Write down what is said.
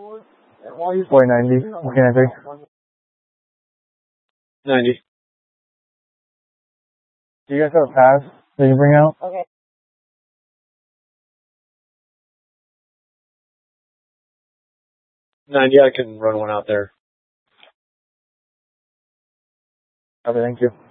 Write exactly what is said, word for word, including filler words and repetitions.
four ninety. What can I take? ninety. Do you guys have a pass that you bring out? Okay. ninety, I can run one out there. Okay, thank you.